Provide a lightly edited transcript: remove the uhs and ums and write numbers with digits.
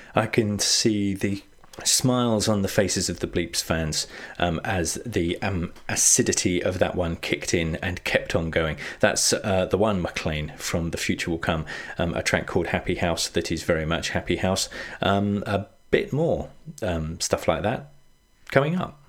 I can see the smiles on the faces of the Bleeps fans as the acidity of that one kicked in and kept on going. That's the one McLean from The Future Will Come, a track called Happy House that is very much Happy House. A bit more stuff like that coming up.